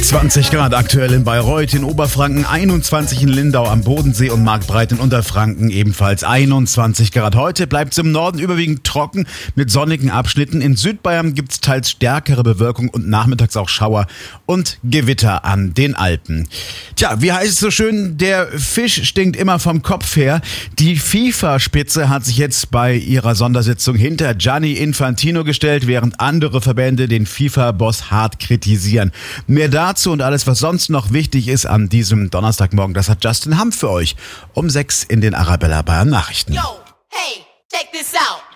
20 Grad aktuell in Bayreuth, in Oberfranken, 21 in Lindau am Bodensee und Markbreit in Unterfranken ebenfalls 21 Grad. Heute bleibt es im Norden überwiegend trocken mit sonnigen Abschnitten. In Südbayern gibt es teils stärkere Bewölkung und nachmittags auch Schauer und Gewitter an den Alpen. Tja, wie heißt es so schön, der Fisch stinkt immer vom Kopf her. Die FIFA-Spitze hat sich jetzt bei ihrer Sondersitzung hinter Gianni Infantino gestellt, während andere Verbände den FIFA-Boss hart kritisieren. Mehr dazu und alles, was sonst noch wichtig ist an diesem Donnerstagmorgen, das hat Justin Hamm für euch um 6 in den Arabella Bayern Nachrichten. Yo, hey, check this out.